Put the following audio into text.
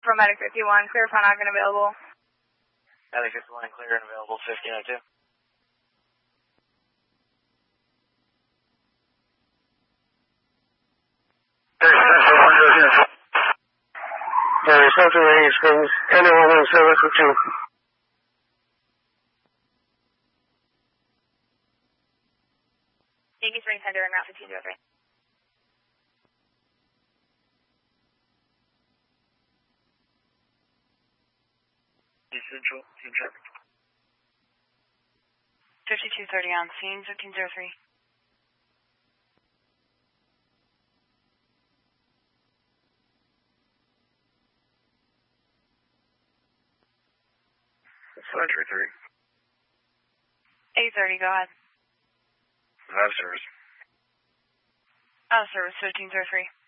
from Medic 51, clear for not available. Medic 51 clear and available, 1502. Central Rainy Springs, anyone in service with you. Yankee Spring Tender en route 1503. Central, team traffic. 5230 on scene, 1503. Century 3. 830, go ahead. Out of service. Out of service, 1503.